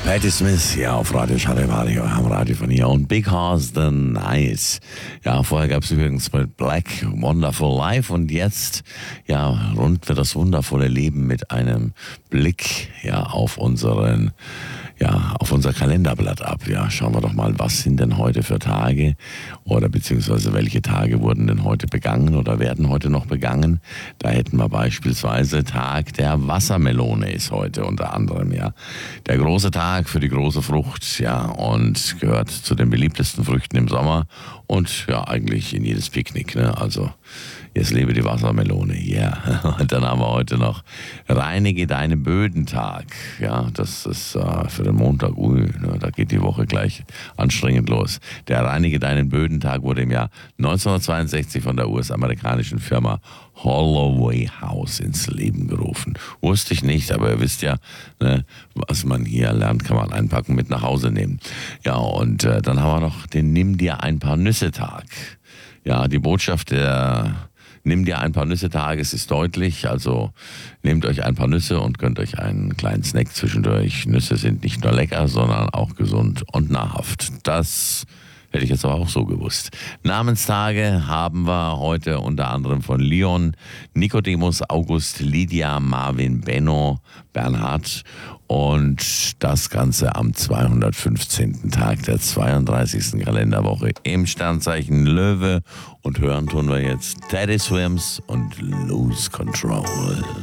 Patti Smith hier auf Radio Charivari, am Radio von hier und Because the Night. Ja, vorher gab es übrigens mit Black Wonderful Life und jetzt, ja, rund wir das wundervolle Leben mit einem Blick, ja, auf unser Kalenderblatt ab. Ja, schauen wir doch mal, was sind denn heute für Tage oder beziehungsweise welche Tage wurden denn heute begangen oder werden heute noch begangen. Da hätten wir beispielsweise Tag der Wassermelone ist heute unter anderem, ja. Der große Tag für die große Frucht, ja, und gehört zu den beliebtesten Früchten im Sommer und ja, eigentlich in jedes Picknick, ne, also jetzt lebe die Wassermelone, ja. Yeah. Und dann haben wir heute noch Reinige deine Böden-Tag. Ja, das ist für den Montag, da geht die Woche gleich anstrengend los. Der Reinige deinen Böden-Tag wurde im Jahr 1962 von der US-amerikanischen Firma Holloway House ins Leben gerufen. Wusste ich nicht, aber ihr wisst ja, ne, was man hier lernt, kann man einpacken, mit nach Hause nehmen. Ja, und dann haben wir noch den Nimm dir ein paar Nüsse-Tag. Ja, die Botschaft der Nimm dir ein paar Nüsse-Tag, es ist deutlich, also nehmt euch ein paar Nüsse und gönnt euch einen kleinen Snack zwischendurch. Nüsse sind nicht nur lecker, sondern auch gesund und nahrhaft. Das hätte ich jetzt aber auch so gewusst. Namenstage haben wir heute unter anderem von Leon, Nikodemus, August, Lydia, Marvin, Benno, Bernhard und das Ganze am 215. Tag der 32. Kalenderwoche im Sternzeichen Löwe. Und hören tun wir jetzt Teddy Swims und Lose Control.